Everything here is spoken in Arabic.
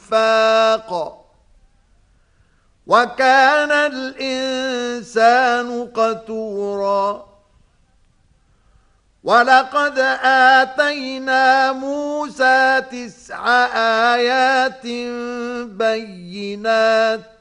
وفاق وكان الإنسان قتورا ولقد آتينا موسى 9 آيات بينات